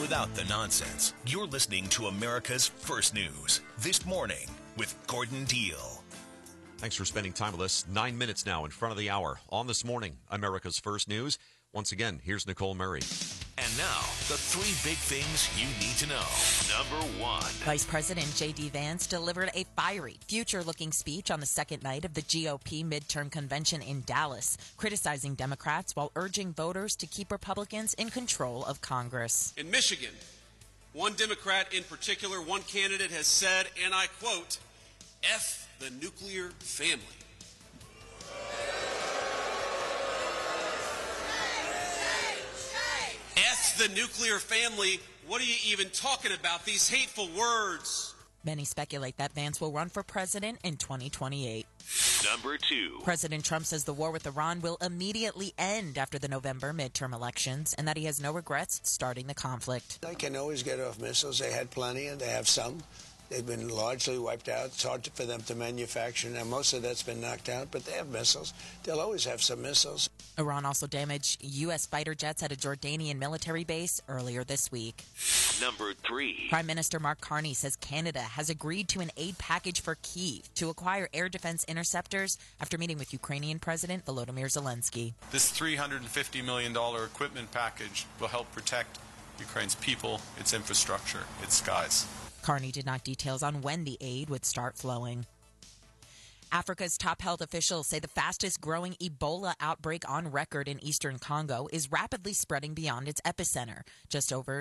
without the nonsense. You're listening to America's First News This Morning with Gordon Deal. Thanks for spending time with us. 9 minutes now in front of the hour on This Morning, America's First News. Once again, here's Nicole Murray. And now, the three big things you need to know. Number one. Vice President J.D. Vance delivered a fiery, future-looking speech on the second night of the GOP midterm convention in Dallas, criticizing Democrats while urging voters to keep Republicans in control of Congress. In Michigan, one Democrat in particular, one candidate has said, and I quote, F the nuclear family. F the nuclear family. What are you even talking about? These hateful words. Many speculate that Vance will run for president in 2028. Number two. President Trump says the war with Iran will immediately end after the November midterm elections and that he has no regrets starting the conflict. They can always get off missiles. They had plenty and they have some. They've been largely wiped out. It's hard for them to manufacture. Now, most of that's been knocked out, but they have missiles. They'll always have some missiles. Iran also damaged U.S. fighter jets at a Jordanian military base earlier this week. Number three. Prime Minister Mark Carney says Canada has agreed to an aid package for Kyiv to acquire air defense interceptors after meeting with Ukrainian President Volodymyr Zelensky. This $350 million equipment package will help protect Ukraine's people, its infrastructure, its skies. Carney did not details on when the aid would start flowing. Africa's top health officials say the fastest growing Ebola outbreak on record in eastern Congo is rapidly spreading beyond its epicenter. Just over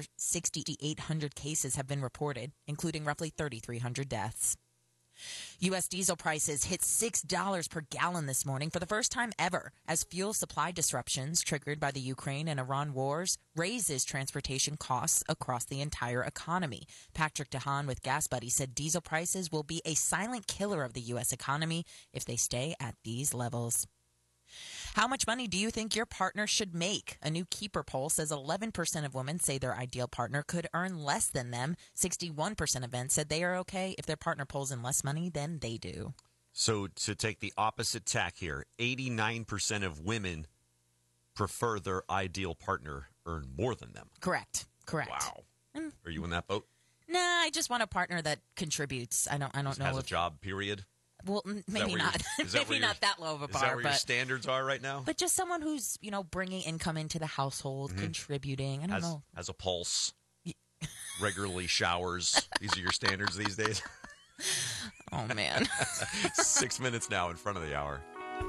6,800 cases have been reported, including roughly 3,300 deaths. U.S. diesel prices hit $6 per gallon this morning for the first time ever as fuel supply disruptions triggered by the Ukraine and Iran wars raises transportation costs across the entire economy. Patrick DeHaan with Gas Buddy said diesel prices will be a silent killer of the U.S. economy if they stay at these levels. How much money do you think your partner should make? A new Keeper poll says 11% of women say their ideal partner could earn less than them. 61% of men said they are okay if their partner pulls in less money than they do. So to take the opposite tack here, 89% of women prefer their ideal partner earn more than them. Correct. Wow. Are you in that boat? Nah, I just want a partner that contributes. I don't know. Has a job, period? Well, maybe not. Maybe not that low of a bar. Is that where your standards are right now? But just someone who's, bringing income into the household, contributing. I don't know. Has a pulse, regularly showers. These are your standards these days? Oh, man. 6 minutes now in front of the hour.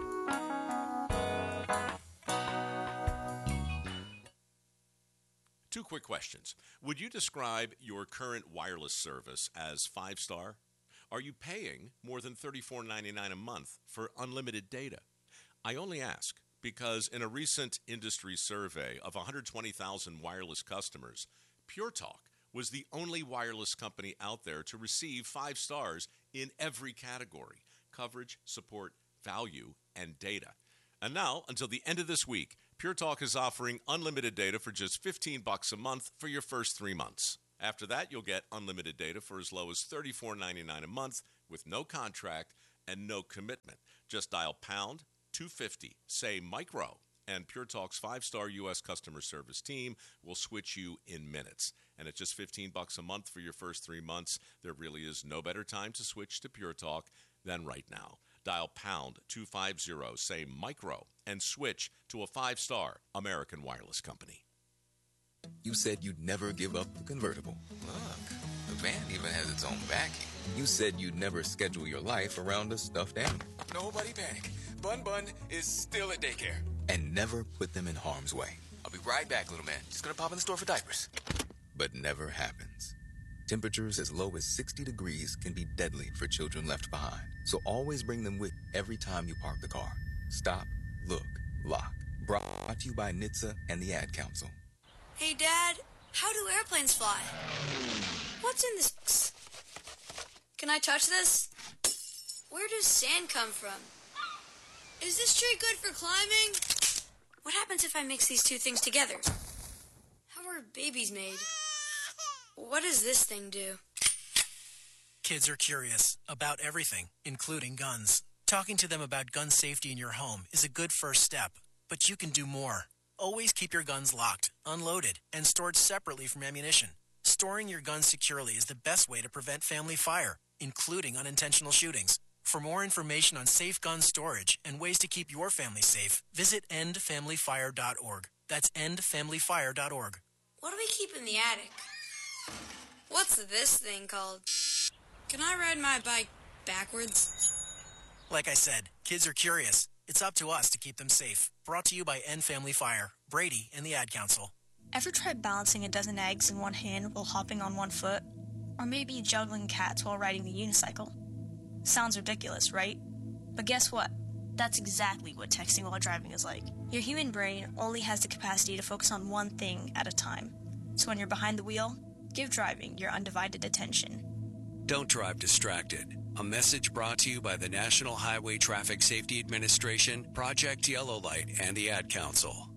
Two quick questions. Would you describe your current wireless service as 5-star? Are you paying more than $34.99 a month for unlimited data? I only ask because in a recent industry survey of 120,000 wireless customers, Pure Talk was the only wireless company out there to receive 5 stars in every category: coverage, support, value, and data. And now, until the end of this week, Pure Talk is offering unlimited data for just $15 a month for your first 3 months. After that, you'll get unlimited data for as low as $34.99 a month with no contract and no commitment. Just dial pound 250, say micro, and Pure Talk's 5-star U.S. customer service team will switch you in minutes. And at just $15 a month for your first 3 months, there really is no better time to switch to Pure Talk than right now. Dial pound 250, say micro, and switch to a 5-star American wireless company. You said you'd never give up the convertible. Look, the van even has its own backing. You said you'd never schedule your life around a stuffed animal. Nobody panic. Bun Bun is still at daycare. And never put them in harm's way. I'll be right back, little man. Just gonna pop in the store for diapers. But never happens. Temperatures as low as 60 degrees can be deadly for children left behind. So always bring them with you every time you park the car. Stop, look, lock. Brought to you by NHTSA and the Ad Council. Hey, Dad, how do airplanes fly? What's in this box? Can I touch this? Where does sand come from? Is this tree good for climbing? What happens if I mix these two things together? How are babies made? What does this thing do? Kids are curious about everything, including guns. Talking to them about gun safety in your home is a good first step, but you can do more. Always keep your guns locked, unloaded, and stored separately from ammunition. Storing your guns securely is the best way to prevent family fire, including unintentional shootings. For more information on safe gun storage and ways to keep your family safe, visit endfamilyfire.org. That's endfamilyfire.org. What do we keep in the attic? What's this thing called? Can I ride my bike backwards? Like I said, kids are curious. It's up to us to keep them safe. Brought to you by End Family Fire, Brady, and the Ad Council. Ever tried balancing a dozen eggs in one hand while hopping on one foot? Or maybe juggling cats while riding the unicycle? Sounds ridiculous, right? But guess what? That's exactly what texting while driving is like. Your human brain only has the capacity to focus on one thing at a time. So when you're behind the wheel, give driving your undivided attention. Don't drive distracted. A message brought to you by the National Highway Traffic Safety Administration, Project Yellow Light, and the Ad Council.